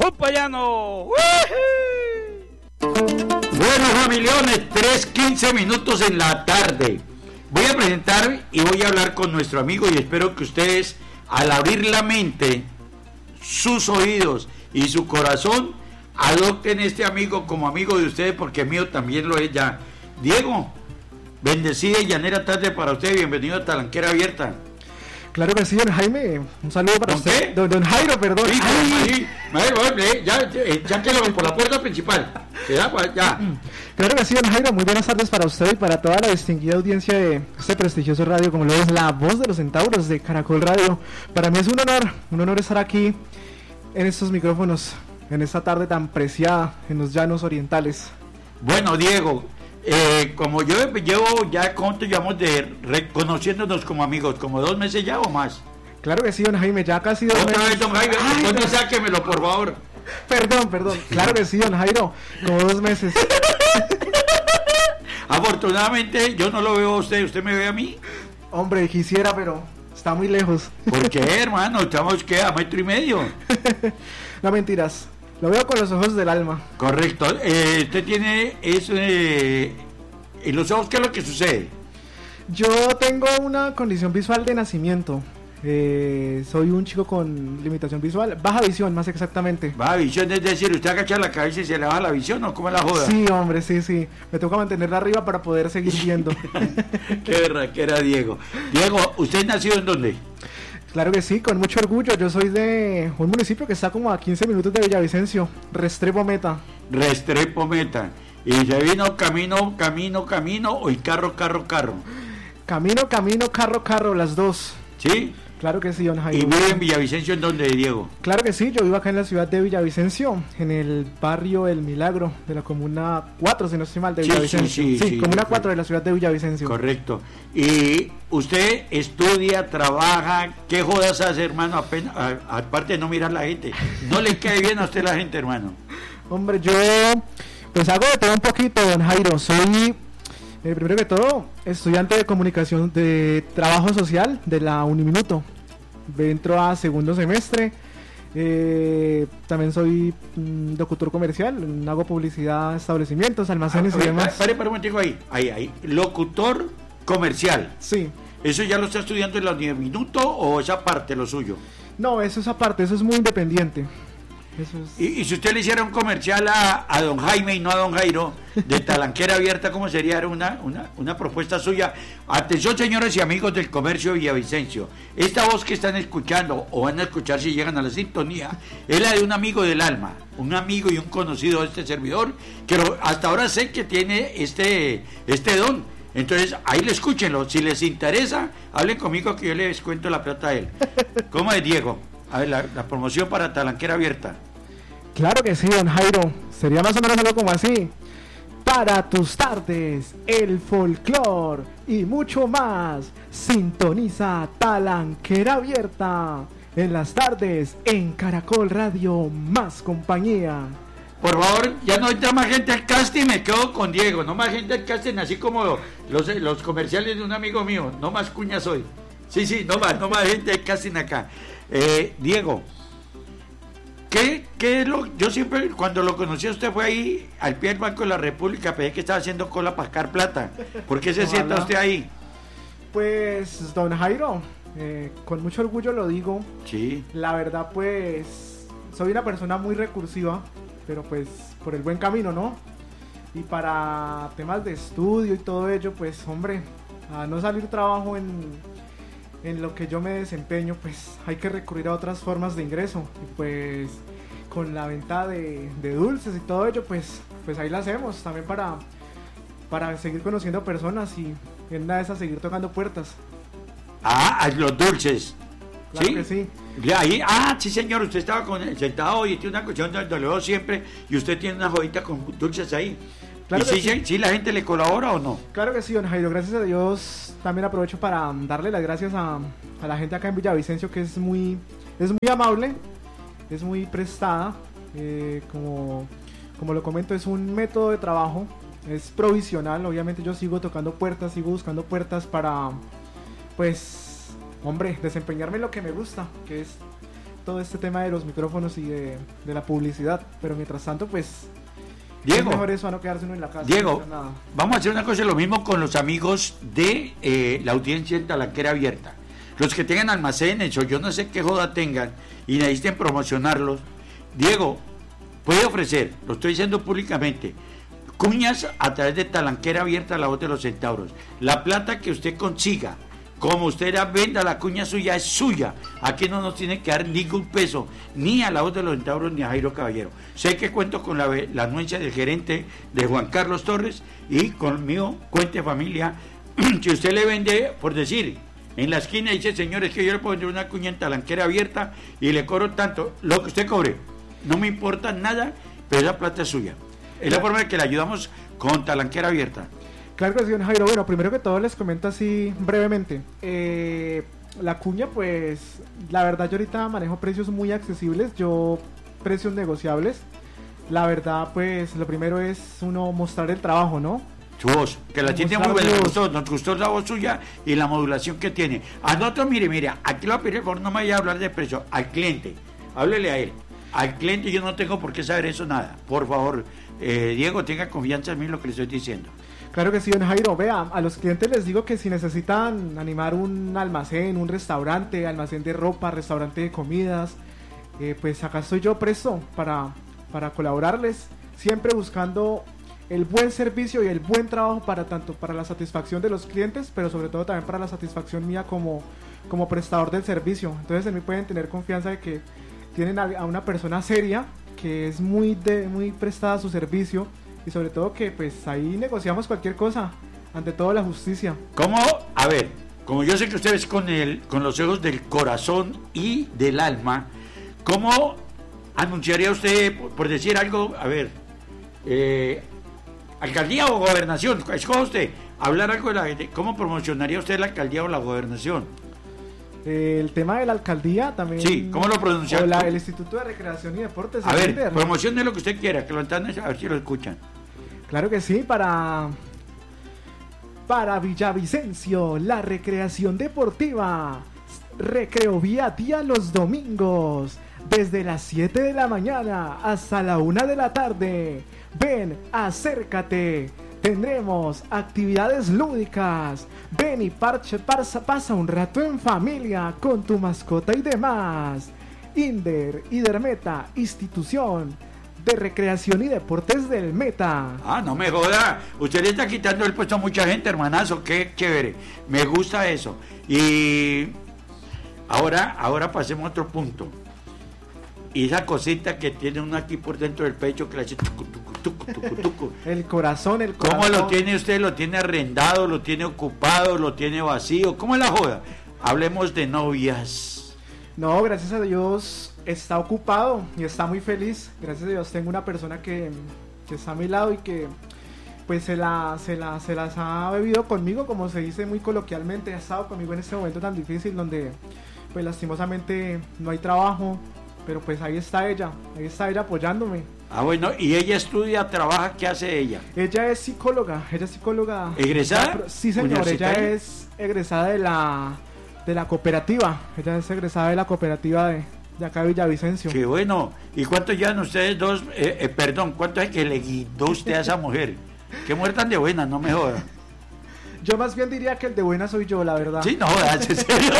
Grupo Llano. Bueno, familiones, 3:15 minutos en la tarde. Voy a presentar y voy a hablar con nuestro amigo y espero que ustedes, al abrir la mente, sus oídos y su corazón, adopten este amigo como amigo de ustedes, porque mío también lo es ya. Diego, bendecida y llanera tarde para usted, bienvenido a Talanquera Abierta. Claro que sí, don Jaime, un saludo para usted. Don Jairo, perdón. Sí, ya que lo por la puerta principal. Ya. Claro que sí, don Jairo, muy buenas tardes para usted y para toda la distinguida audiencia de este prestigioso radio, como lo es La Voz de los Centauros de Caracol Radio. Para mí es un honor estar aquí en estos micrófonos, en esta tarde tan preciada en los llanos orientales. Bueno, Diego, como yo llevo ya, ¿cuánto llevamos de reconociéndonos como amigos? ¿Como 2 meses ya o más? Claro que sí, don Jaime, ya casi 2 meses. Otra vez, don Jaime, no, sáquemelo, por favor. Perdón, claro que sí, don Jairo, como 2 meses. Afortunadamente, yo no lo veo a usted, ¿usted me ve a mí? Hombre, quisiera, pero está muy lejos. ¿Por qué, hermano? ¿Estamos qué? ¿A 1.5 metros? No, mentiras. Lo veo con los ojos del alma. Correcto. Usted tiene en los ojos, ¿qué es lo que sucede? Yo tengo una condición visual de nacimiento. Soy un chico con limitación visual, baja visión más exactamente. Baja visión, es decir, usted agacha la cabeza y se le baja la visión, ¿o cómo es la joda? Sí, hombre, sí. Me toca mantenerla arriba para poder seguir viendo. Qué verdad que era Diego. Diego, ¿usted nació en dónde? Claro que sí, con mucho orgullo. Yo soy de un municipio que está como a 15 minutos de Villavicencio, Restrepo Meta. Y se vino camino, o y carro. Camino, carro, las dos. ¿Sí? Claro que sí, don Jaime. ¿Y vive en Villavicencio en dónde, Diego? Claro que sí, yo vivo acá en la ciudad de Villavicencio, en el barrio El Milagro, de la comuna 4, si no estoy mal, de Villavicencio. Sí, comuna 4 de la ciudad de Villavicencio. Correcto. ¿Y usted estudia, trabaja? ¿Qué jodas hace, hermano? Apenas, aparte de no mirar la gente. ¿No le cae bien a usted la gente, hermano? Hombre, yo pues hago de todo un poquito, don Jairo. Soy... primero que todo, estudiante de comunicación de trabajo social de la Uniminuto. Entro a segundo semestre. También soy locutor comercial. Hago publicidad a establecimientos, almacenes y demás. Pare un momentico ahí. Locutor comercial. Sí. ¿Eso ya lo está estudiando en la Uniminuto o esa parte lo suyo? No, eso es aparte, eso es muy independiente. Y si usted le hiciera un comercial a don Jaime y no a don Jairo de Talanquera Abierta, ¿cómo sería? Era una propuesta suya. Atención, señores y amigos del comercio de Villavicencio, esta voz que están escuchando o van a escuchar si llegan a la sintonía es la de un amigo del alma, un amigo y un conocido de este servidor, que hasta ahora sé que tiene este don. Entonces ahí le escúchenlo, si les interesa hablen conmigo que yo les cuento la plata a él. ¿Cómo es, Diego? A ver, la promoción para Talanquera Abierta. Claro que sí, don Jairo. Sería más o menos algo como así. Para tus tardes, el folclor y mucho más. Sintoniza Talanquera Abierta en las tardes en Caracol Radio, más compañía. Por favor, ya no entra más gente al casting, me quedo con Diego. No más gente al casting, así como los comerciales de un amigo mío. No más cuñas hoy. Sí, no más gente al casting acá. Diego, ¿qué es lo? Yo siempre, cuando lo conocí a usted, fue ahí al pie del Banco de la República, pensé que estaba haciendo cola para sacar plata. ¿Por qué se sienta usted ahí? Pues, don Jairo, con mucho orgullo lo digo. Sí. La verdad, pues, soy una persona muy recursiva, pero pues por el buen camino, ¿no? Y para temas de estudio y todo ello, pues, hombre, a no salir trabajo en lo que yo me desempeño, pues hay que recurrir a otras formas de ingreso. Y pues con la venta de dulces y todo ello, pues ahí la hacemos también para seguir conociendo personas y en una de esas seguir tocando puertas. Los dulces. Claro, ¿sí? Que sí. Ahí, sí, señor, usted estaba sentado y tiene una cuestión donde lo veo siempre y usted tiene una jodita con dulces ahí. Claro, ¿y si la gente le colabora o no? Claro que sí, don Jairo, gracias a Dios. También aprovecho para darle las gracias a la gente acá en Villavicencio, que es muy amable, es muy prestada. Como lo comento, es un método de trabajo, es provisional. Obviamente yo sigo tocando puertas, sigo buscando puertas para, pues, hombre, desempeñarme en lo que me gusta, que es todo este tema de los micrófonos y de la publicidad. Pero mientras tanto, pues, Diego, es mejor eso a no quedarse uno en la casa. Diego, no hacer nada. vamos a hacer una cosa, lo mismo con los amigos de la audiencia en Talanquera Abierta. Los que tengan almacenes o yo no sé qué joda tengan y necesiten promocionarlos. Diego, puede ofrecer, lo estoy diciendo públicamente, cuñas a través de Talanquera Abierta, la voz de los centauros. La plata que usted consiga, como usted la venda, la cuña suya es suya. Aquí no nos tiene que dar ningún peso, ni a la voz de los centauros ni a Jairo Caballero. Sé que cuento con la anuencia del gerente de Juan Carlos Torres y conmigo, cuente familia. Si usted le vende, por decir, en la esquina dice, señores, que yo le puedo vender una cuña en Talanquera Abierta y le cobro tanto, lo que usted cobre. No me importa nada, pero esa plata es suya. Es la forma de que le ayudamos con Talanquera Abierta. Claro que sí, don Jairo. Bueno, primero que todo les comento así brevemente. La cuña, pues, la verdad yo ahorita manejo precios muy accesibles, precios negociables. La verdad, pues, lo primero es uno mostrar el trabajo, ¿no? Su voz, que la tiene muy buena, nos gustó la voz suya y la modulación que tiene. A nosotros, mire, aquí le voy a pedir, por favor, no me vaya a hablar de precio, al cliente, háblele a él. Al cliente yo no tengo por qué saber eso nada. Por favor, Diego, tenga confianza en mí lo que le estoy diciendo. Claro que sí, don Jairo. Vea, a los clientes les digo que si necesitan animar un almacén, un restaurante, almacén de ropa, restaurante de comidas, pues acá estoy yo presto para colaborarles, siempre buscando el buen servicio y el buen trabajo para tanto para la satisfacción de los clientes, pero sobre todo también para la satisfacción mía como prestador del servicio. Entonces en mí pueden tener confianza de que tienen a una persona seria que es muy prestada a su servicio y sobre todo que pues ahí negociamos cualquier cosa, ante todo la justicia. ¿Cómo? A ver, como yo sé que usted es con los ojos del corazón y del alma, ¿cómo anunciaría usted, por decir algo, a ver, alcaldía o gobernación? Escoja usted, hablar algo de cómo promocionaría usted la alcaldía o la gobernación. El tema de la alcaldía también. Sí, ¿cómo lo pronunciaron? El Instituto de Recreación y Deportes. A ver, promocione lo que usted quiera, que lo entiendan, a ver si lo escuchan. Claro que sí, para Villavicencio, la recreación deportiva. Recreo Vía Día los domingos, desde las 7 de la mañana hasta la 1 de la tarde. Ven, acércate. Tendremos actividades lúdicas. Ven y pasa un rato en familia con tu mascota y demás. Idermeta, institución de recreación y deportes del Meta. Ah, no me joda. Usted le está quitando el puesto a mucha gente, hermanazo. Qué chévere. Me gusta eso. Y ahora pasemos a otro punto. Y esa cosita que tiene uno aquí por dentro del pecho que le hace tucu. El corazón. ¿Cómo lo tiene usted? ¿Lo tiene arrendado? ¿Lo tiene ocupado? ¿Lo tiene vacío? ¿Cómo es la joda? Hablemos de novias. No, gracias a Dios está ocupado y está muy feliz. Gracias a Dios tengo una persona que está a mi lado y que pues se las ha bebido conmigo, como se dice muy coloquialmente. Ha estado conmigo en este momento tan difícil donde pues lastimosamente no hay trabajo, pero pues ahí está ella apoyándome. Ah, bueno, ¿y ella estudia, trabaja? ¿Qué hace ella? Ella es psicóloga. ¿Egresada? Sí, señor, ella es egresada de la cooperativa. Ella es egresada de la cooperativa de acá de Villavicencio. Qué bueno. ¿Y cuánto llevan ustedes dos? ¿Cuánto es que le quitó usted a esa mujer? Qué mujer tan de buena, no me joda. Yo más bien diría que el de buena soy yo, la verdad. Sí, no jodas, en serio.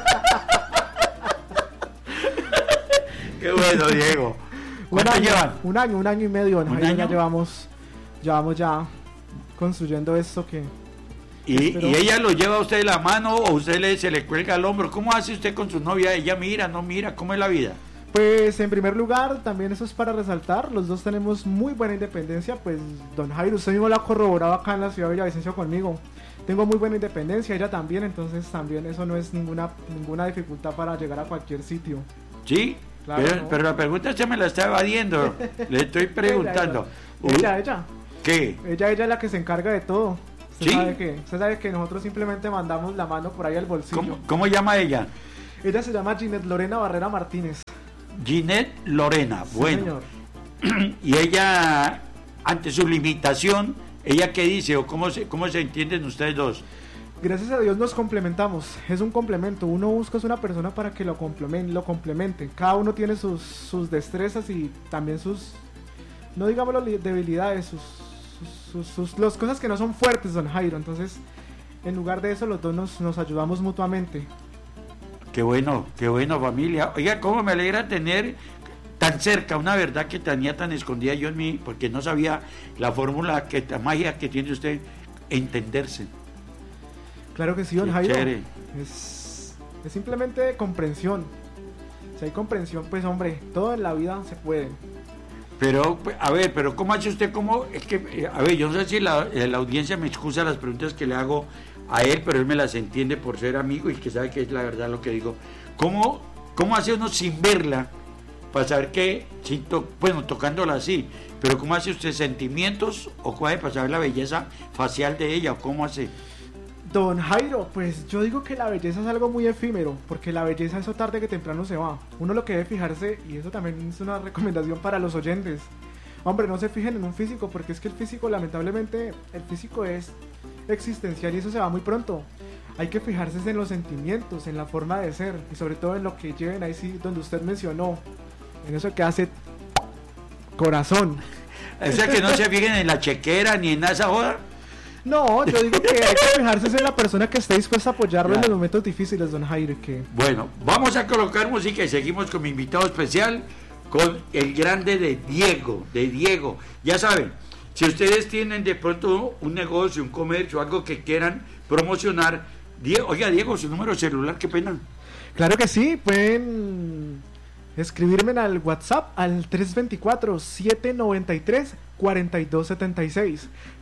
Qué bueno, Diego. ¿Cuánto llevan? Un año y medio. ¿Un año? Ya llevamos ya construyendo esto que... ¿Y ella lo lleva a usted de la mano o usted se le cuelga al hombro? ¿Cómo hace usted con su novia? ¿Ella mira, no mira? ¿Cómo es la vida? Pues en primer lugar, también eso es para resaltar, los dos tenemos muy buena independencia. Pues don Jairo, usted mismo lo ha corroborado acá en la ciudad de Villavicencio conmigo. Tengo muy buena independencia, ella también, entonces también eso no es ninguna dificultad para llegar a cualquier sitio. ¿Sí? Claro, pero la pregunta usted me la está evadiendo. Le estoy preguntando. Ella. ¿Qué? Ella es la que se encarga de todo. ¿Sí? Usted sabe que nosotros simplemente mandamos la mano por ahí al bolsillo. ¿Cómo llama ella? Ella se llama Ginette Lorena Barrera Martínez. Ginette Lorena, sí, bueno. Señor. Y ella, ante su limitación, ¿ella qué dice o cómo se entienden ustedes dos? Gracias a Dios nos complementamos, es un complemento, uno busca una persona para que lo complemente. Cada uno tiene sus destrezas y también sus, no digamos debilidades, las cosas que no son fuertes, don Jairo. Entonces, en lugar de eso, los dos nos ayudamos mutuamente. Qué bueno, familia. Oiga, cómo me alegra tener tan cerca una verdad que tenía tan escondida yo en mí, porque no sabía la fórmula, la magia que tiene usted, entenderse. Claro que sí, don Jairo. Chévere. Es simplemente comprensión. Si hay comprensión, pues hombre, todo en la vida se puede. Pero, a ver, pero ¿cómo hace usted? ¿Cómo? Es que, a ver, yo no sé si la audiencia me excusa las preguntas que le hago a él, pero él me las entiende por ser amigo y que sabe que es la verdad lo que digo. ¿Cómo hace uno sin verla para saber que, tocándola así, pero cómo hace usted sentimientos o cómo hace para saber la belleza facial de ella o cómo hace? Don Jairo, pues yo digo que la belleza es algo muy efímero, porque la belleza eso tarde que temprano se va. Uno lo que debe fijarse, y eso también es una recomendación para los oyentes, hombre, no se fijen en un físico, porque es que el físico, lamentablemente, el físico es existencial y eso se va muy pronto. Hay que fijarse en los sentimientos, en la forma de ser, y sobre todo en lo que lleven ahí, sí, donde usted mencionó, en eso que hace corazón. O sea, que no se fijen en la chequera ni en esa joda. No, yo digo que hay que fijarse en la persona que esté dispuesta a apoyarlo en los momentos difíciles, don Jairo. Bueno, vamos a colocar música y seguimos con mi invitado especial, con el grande de Diego. Ya saben, si ustedes tienen de pronto un negocio, un comercio, algo que quieran promocionar, oiga, Diego, su número de celular, qué pena. Claro que sí, pueden escribirme al WhatsApp al 324-793-4276.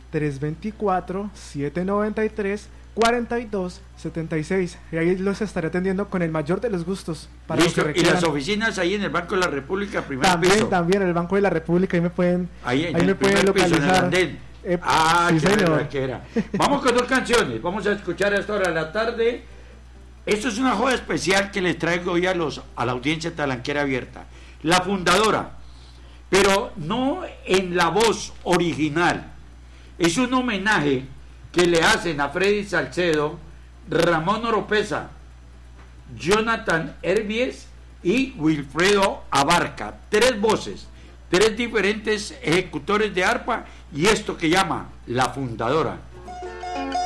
324-793-4276. Y ahí los estaré atendiendo con el mayor de los gustos. Para Listo, y las oficinas ahí en el Banco de la República, También en el Banco de la República, ahí me pueden localizar. Sí, señor. Vamos con dos canciones. Vamos a escuchar a esta hora de la tarde. Esto es una joda especial que les traigo hoy a la audiencia talanquera abierta. La Fundadora, pero no en la voz original. Es un homenaje que le hacen a Freddy Salcedo, Ramón Oropesa, Jonathan Herbies y Wilfredo Abarca. 3 voces, 3 diferentes ejecutores de arpa y esto que llama La Fundadora.